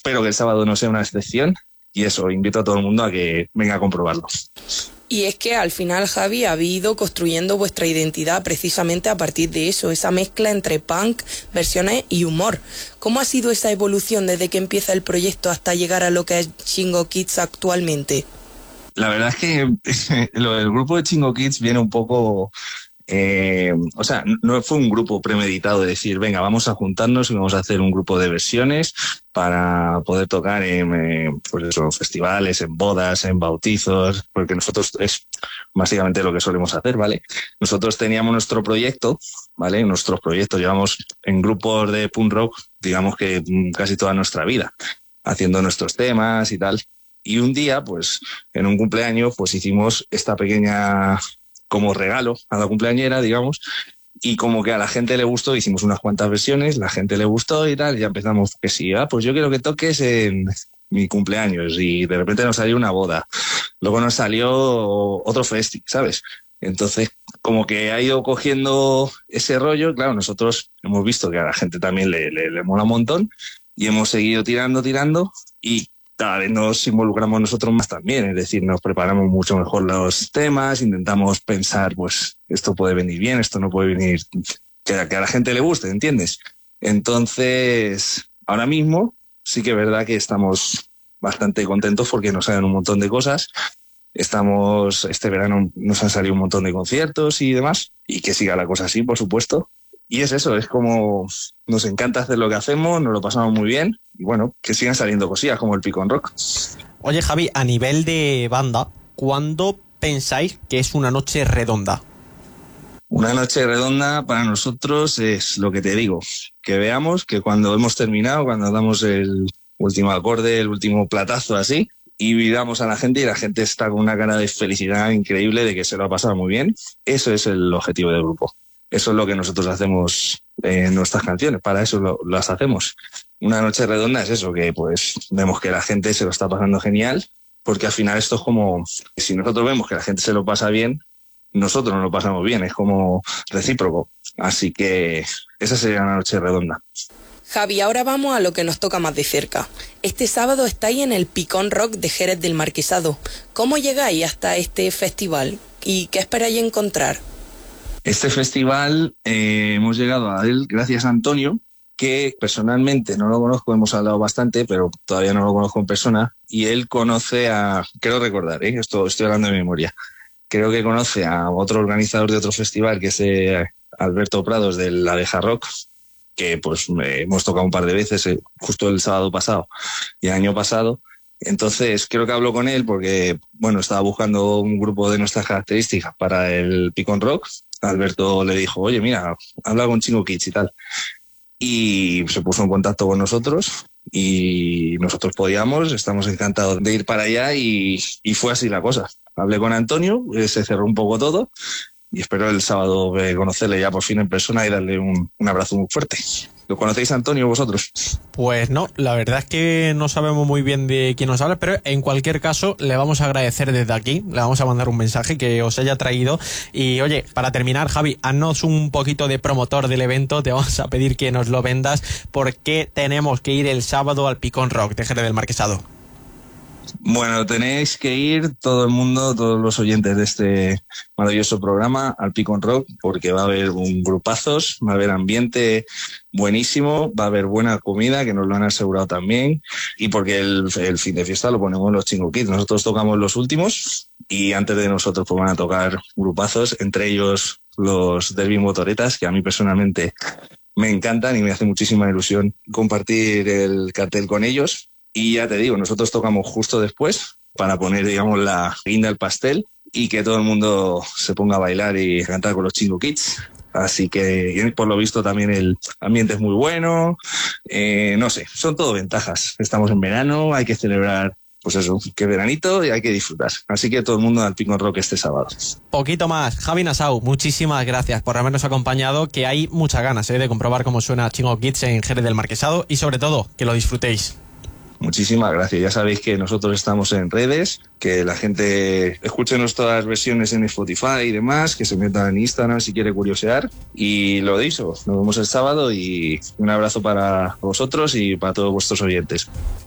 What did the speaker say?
espero que el sábado no sea una excepción y eso, invito a todo el mundo a que venga a comprobarlo. Y es que al final, Javi, habéis ido construyendo vuestra identidad precisamente a partir de eso, esa mezcla entre punk, versiones y humor. ¿Cómo ha sido esa evolución desde que empieza el proyecto hasta llegar a lo que es Chingo Kids actualmente? La verdad es que lo del grupo de Chingo Kids viene un poco... o sea, no fue un grupo premeditado de decir, venga, vamos a juntarnos y vamos a hacer un grupo de versiones para poder tocar en pues eso, festivales, en bodas, en bautizos, porque nosotros es básicamente lo que solemos hacer, ¿vale? Nosotros teníamos nuestro proyecto, ¿vale? Nuestros proyectos llevamos en grupos de punk rock, digamos que casi toda nuestra vida, haciendo nuestros temas y tal. Y un día, pues, en un cumpleaños, pues hicimos esta pequeña... como regalo a la cumpleañera, digamos, y como que a la gente le gustó, hicimos unas cuantas versiones, la gente le gustó y tal, y ya empezamos que sí, pues yo quiero que toques en mi cumpleaños, y de repente nos salió una boda, luego nos salió otro festi, ¿sabes? Entonces, como que ha ido cogiendo ese rollo, claro, nosotros hemos visto que a la gente también le mola un montón, y hemos seguido tirando, y cada vez nos involucramos nosotros más también, es decir, nos preparamos mucho mejor los temas, intentamos pensar, pues, esto puede venir bien, esto no puede venir, que a la gente le guste, ¿entiendes? Entonces, ahora mismo sí que es verdad que estamos bastante contentos porque nos salen un montón de cosas. Este verano nos han salido un montón de conciertos y demás, y que siga la cosa así, por supuesto. Y es eso, es como nos encanta hacer lo que hacemos, nos lo pasamos muy bien y bueno, que sigan saliendo cosillas como el Picón Rock. Oye, Javi, a nivel de banda, ¿cuándo pensáis que es una noche redonda? Una noche redonda para nosotros es lo que te digo, que veamos que cuando hemos terminado, cuando damos el último acorde, el último platazo así, y miramos a la gente y la gente está con una cara de felicidad increíble de que se lo ha pasado muy bien. Eso es el objetivo del grupo. Eso es lo que nosotros hacemos en nuestras canciones, para eso las hacemos. Una noche redonda es eso, que pues vemos que la gente se lo está pasando genial, porque al final esto es como, si nosotros vemos que la gente se lo pasa bien, nosotros nos lo pasamos bien, es como recíproco. Así que esa sería una noche redonda. Javi, ahora vamos a lo que nos toca más de cerca. Este sábado estáis en el Picón Rock de Jerez del Marquesado. ¿Cómo llegáis hasta este festival y qué esperáis encontrar? Este festival hemos llegado a él gracias a Antonio, que personalmente no lo conozco, hemos hablado bastante, pero todavía no lo conozco en persona, y él conoce creo recordar, esto estoy hablando de memoria, creo que conoce a otro organizador de otro festival, que es Alberto Prados, de la Abeja Rock, que pues hemos tocado un par de veces, justo el sábado pasado y el año pasado. Entonces creo que hablo con él porque, bueno, estaba buscando un grupo de nuestras características para el Picón Rock. Alberto le dijo, oye, mira, habla con Chingo Kids y tal. Y se puso en contacto con nosotros y nosotros podíamos, estamos encantados de ir para allá y fue así la cosa. Hablé con Antonio, se cerró un poco todo y espero el sábado conocerle ya por fin en persona y darle un abrazo muy fuerte. ¿Lo conocéis, Antonio, vosotros? Pues no, la verdad es que no sabemos muy bien de quién nos habla, pero en cualquier caso le vamos a agradecer desde aquí, le vamos a mandar un mensaje que os haya traído. Y oye, para terminar, Javi, haznos un poquito de promotor del evento, te vamos a pedir que nos lo vendas. ¿Por qué tenemos que ir el sábado al Picón Rock de Jerez del Marquesado? Bueno, tenéis que ir todo el mundo, todos los oyentes de este maravilloso programa al Picón Rock, porque va a haber un grupazos, va a haber ambiente buenísimo, va a haber buena comida, que nos lo han asegurado también, y porque el fin de fiesta lo ponemos los Chingo Kids. Nosotros tocamos los últimos y antes de nosotros pues van a tocar grupazos, entre ellos los Derby Motoretas, que a mí personalmente me encantan y me hace muchísima ilusión compartir el cartel con ellos. Y ya te digo, nosotros tocamos justo después para poner, digamos, la guinda al pastel y que todo el mundo se ponga a bailar y a cantar con los Chingo Kids. Así que, por lo visto, también el ambiente es muy bueno. No sé, son todo ventajas. Estamos en verano, hay que celebrar, pues eso, que veranito y hay que disfrutar. Así que todo el mundo al Picón Rock este sábado. Poquito más. Javi Nassau, muchísimas gracias por habernos acompañado, que hay muchas ganas de comprobar cómo suena Chingo Kids en Jerez del Marquesado y sobre todo, que lo disfrutéis. Muchísimas gracias. Ya sabéis que nosotros estamos en redes, que la gente escuche nuestras versiones en Spotify y demás, que se metan en Instagram si quiere curiosear. Y lo dicho, nos vemos el sábado y un abrazo para vosotros y para todos vuestros oyentes.